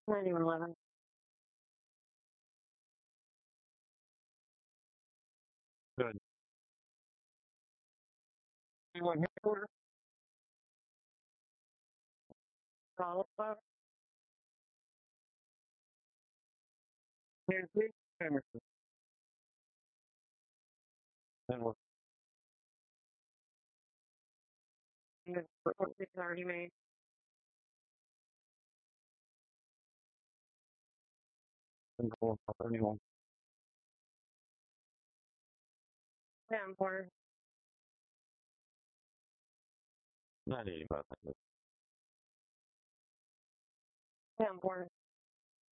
9111. Good. You want headquarters? Call up. Nancy? Emerson. And we're The report is already made. going for anyone. Down for Not 85. down for